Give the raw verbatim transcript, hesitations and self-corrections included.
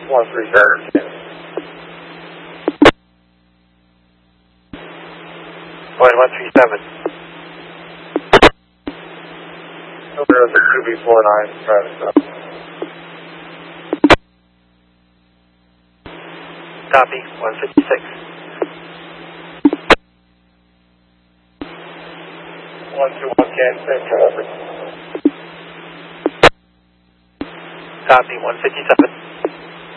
one three seven. Point one three seven. Over the two B four nine, private stop. Copy, one fifty-six. one two one Kansas, over. Copy, one fifty-seven.